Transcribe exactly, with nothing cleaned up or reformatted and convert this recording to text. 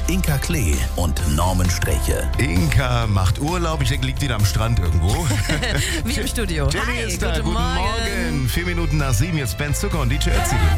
Inka Klee und Norman Streche. Inka macht Urlaub, ich denke, liegt wieder am Strand irgendwo. Wie im Studio. Jenny Hi, ist da, guten, guten Morgen. Morgen. Vier Minuten nach sieben, jetzt Ben Zucker und D J Ötzi.